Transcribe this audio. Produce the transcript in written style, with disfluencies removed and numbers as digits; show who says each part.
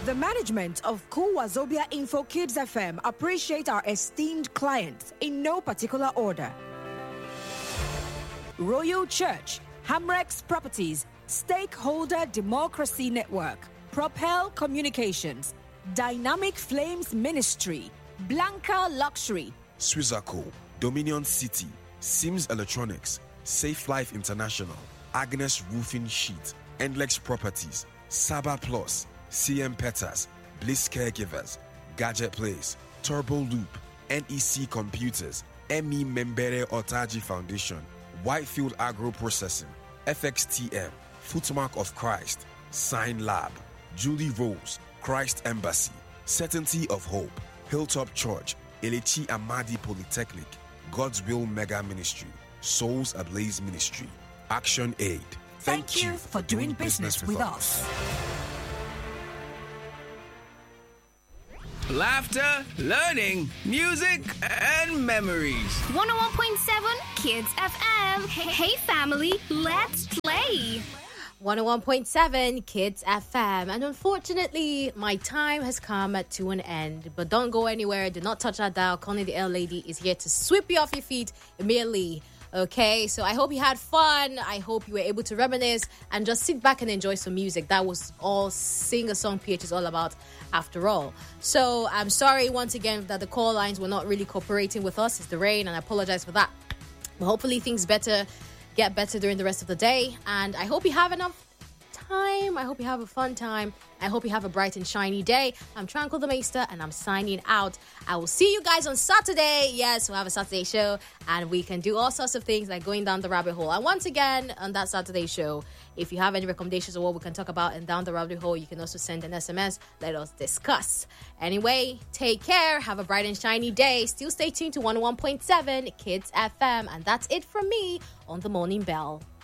Speaker 1: The management of Cool Wazobia Info Kids FM appreciate our esteemed clients in no particular order. Royal Church, Hamrex Properties, Stakeholder Democracy Network, Propel Communications, Dynamic Flames Ministry, Blanca Luxury,
Speaker 2: Swizzaco, Dominion City, Sims Electronics, Safe Life International, Agnes Roofing Sheet, Endlex Properties, Saba Plus, CM Pettas, Bliss Caregivers, Gadget Place, Turbo Loop, NEC Computers, ME Membere Otaji Foundation, Whitefield Agro Processing, FXTM, Footmark of Christ, Sign Lab, Julie Rose, Christ Embassy, Certainty of Hope, Hilltop Church, Elechi Amadi Polytechnic, God's Will Mega Ministry, Souls Ablaze Ministry, Action Aid.
Speaker 1: Thank you for doing business with us.
Speaker 3: Laughter, learning, music, and memories.
Speaker 4: 101.7 Kids FM. Hey family, let's play.
Speaker 5: 101.7 Kids FM. And unfortunately, my time has come to an end. But don't go anywhere. Do not touch that dial. Connie the L Lady is here to sweep you off your feet immediately. Okay, so I hope you had fun. I hope you were able to reminisce and just sit back and enjoy some music. That was all Sing-A-Song PH is all about after all. So I'm sorry once again that the call lines were not really cooperating with us. It's the rain and I apologize for that. But hopefully things get better during the rest of the day. And I hope you have enough time. I hope you have a fun time. I hope you have a bright and shiny day. I'm Tranquil the Maester and I'm signing out. I will see you guys on Saturday. Yes, we'll have a Saturday show and we can do all sorts of things like going down the rabbit hole. And once again, on that Saturday show, if you have any recommendations of what we can talk about in Down the Rabbit Hole, you can also send an SMS. Let us discuss. Anyway, take care. Have a bright and shiny day. Still stay tuned to 101.7 Kids FM. And that's it from me on The Morning Bell.